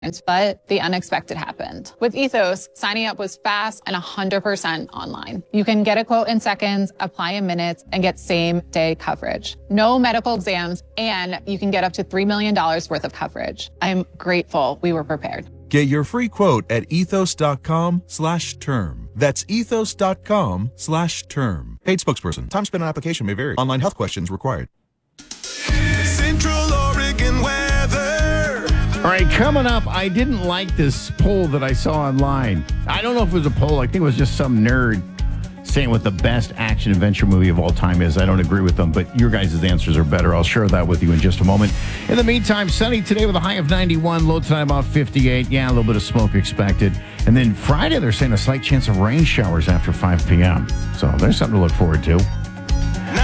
but the unexpected happened. With Ethos, signing up was fast and 100% online. You can get a quote in seconds, apply in minutes, and get same-day coverage. No medical exams, and you can get up to $3 million worth of coverage. I'm grateful we were prepared. Get your free quote at ethos.com/term. That's ethos.com/term. Paid spokesperson. Time spent on application may vary. Online health questions required. Central Oregon weather. All right, coming up, I didn't like this poll that I saw online. I don't know if it was a poll. I think it was just some nerd saying what the best action-adventure movie of all time is. I don't agree with them, but your guys' answers are better. I'll share that with you in just a moment. In the meantime, sunny today with a high of 91, low tonight about 58. Yeah, a little bit of smoke expected. And then Friday, they're saying a slight chance of rain showers after 5 p.m. So there's something to look forward to.